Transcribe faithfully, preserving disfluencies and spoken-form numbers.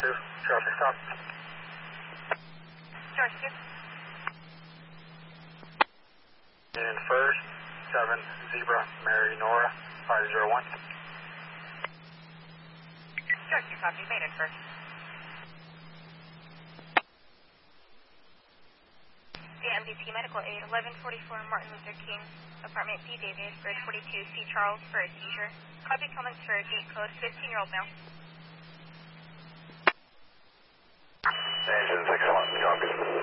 Two, traffic stop. George two. In first, seven, Zebra, Mary Nora, five zero one. George two, copy, made in first. The M D T Medical Aid, eleven forty-four Martin Luther King, apartment B David, bridge forty-two, C Charles, for a seizure. Copy comments for a gate code, fifteen-year-old male. Engine six one, copy.